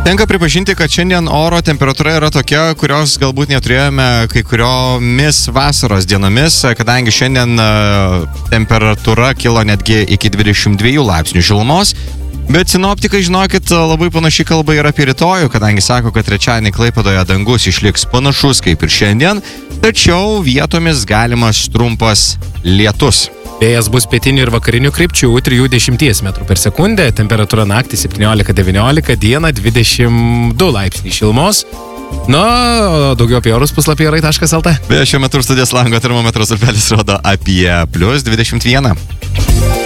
Tenka pripažinti, kad šiandien oro temperatūra yra tokia, kurios galbūt neturėjome kai kuriomis vasaros dienomis, kadangi šiandien temperatūra kilo netgi iki 22 laipsnių šilumos. Bet sinoptikai, žinokit, labai panaši kalba yra apie rytojų, kadangi sako, kad trečiadienį Klaipėdoje dangus išliks panašus kaip ir šiandien, tačiau vietomis galimas trumpas lietus. Vėjas bus pietinių ir vakarinių krypčių 3-10 metrų per sekundę, temperatūra naktį 17-19, dieną 22 laipsniai šilumos. Na, daugiau apie orus puslapyje rai.lt. Beje, šiuo metu studijos lango termometro stulpelis rodo apie +21.